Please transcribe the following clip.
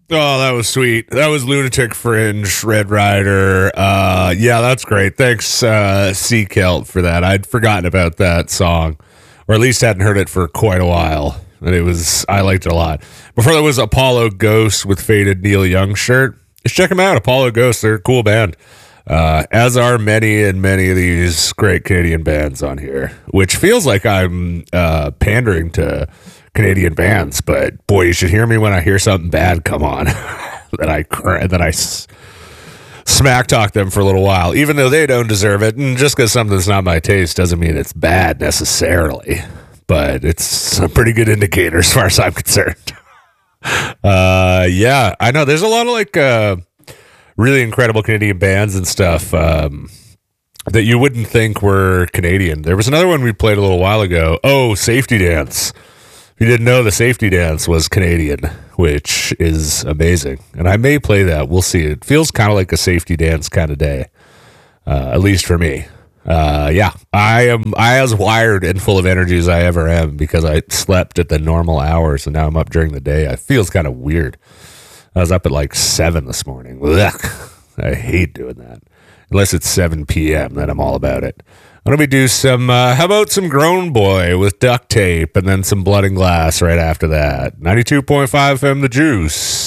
Oh, that was sweet. That was Lunatic Fringe, Red Rider. Yeah, that's great. Thanks, Sea Kelt, for that. I'd forgotten about that song, or at least hadn't heard it for quite a while. And I liked it a lot. Before that was Apollo Ghost with Faded Neil Young shirt. Just check them out. Apollo Ghost, they're a cool band. As are many and many of these great Canadian bands on here, which feels like I'm pandering to Canadian bands. But boy, you should hear me when I hear something bad come on that I smack talk them for a little while, even though they don't deserve it. And just because something's not my taste doesn't mean it's bad necessarily, but it's a pretty good indicator as far as I'm concerned. Yeah, I know there's a lot of really incredible Canadian bands and stuff that you wouldn't think were Canadian. There was another one we played a little while ago. Oh, Safety Dance. If you didn't know, the Safety Dance was Canadian, which is amazing. And I may play that. We'll see. It feels kind of like a Safety Dance kind of day, at least for me. Yeah, I as wired and full of energy as I ever am because I slept at the normal hours and now I'm up during the day. It feels kind of weird. I was up at like 7 this morning. Ugh, I hate doing that. Unless it's 7 p.m., then I'm all about it. Why don't we do some, how about some Grown Boy with Duct Tape and then some Blood and Glass right after that? 92.5 FM The Juice.